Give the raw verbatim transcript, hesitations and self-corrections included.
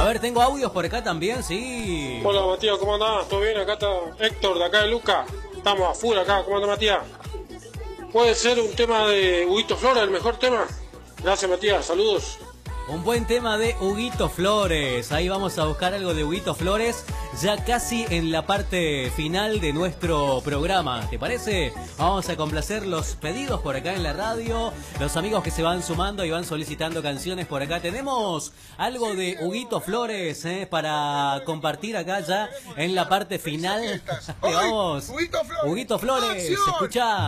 A ver, tengo audios por acá también, sí. Hola Matías, ¿cómo andás? ¿Todo bien? Acá está Héctor de acá de Luca. Estamos a full acá, ¿cómo anda Matías? ¿Puede ser un tema de Huguito Flores, el mejor tema? Gracias Matías, saludos. Un buen tema de Huguito Flores. Ahí vamos a buscar algo de Huguito Flores, ya casi en la parte final de nuestro programa. ¿Te parece? Vamos a complacer los pedidos por acá en la radio, los amigos que se van sumando y van solicitando canciones por acá. Tenemos algo de Huguito Flores eh, para compartir acá ya en la parte final. Vamos. Huguito Flores, escuchá.